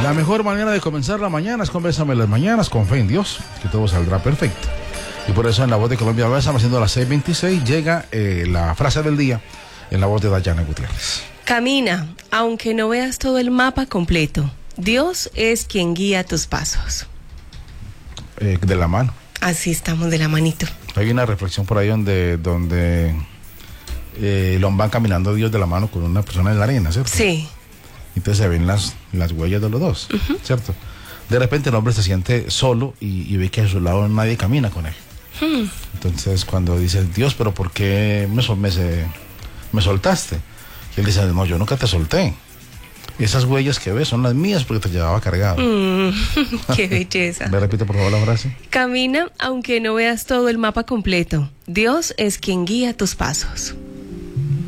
La mejor manera de comenzar la mañana es con Bésame las mañanas, con fe en Dios, que todo saldrá perfecto. Y por eso en la voz de Colombia Bésame, haciendo las 6:26, llega la frase del día en la voz de Dayana Gutiérrez. Camina, aunque no veas todo el mapa completo. Dios es quien guía tus pasos. De la mano. Así estamos, de la manito. Hay una reflexión por ahí donde lo van caminando Dios de la mano con una persona en la arena, ¿cierto? Sí. Entonces se ven las huellas de los dos, ¿cierto? De repente el hombre se siente solo y ve que a su lado nadie camina con él. Entonces cuando dice, Dios, pero ¿por qué me soltaste? Y él dice, no, yo nunca te solté. Esas huellas que ves son las mías porque te llevaba cargado. Qué belleza. ¿Me repite por favor la frase? Camina, aunque no veas todo el mapa completo. Dios es quien guía tus pasos.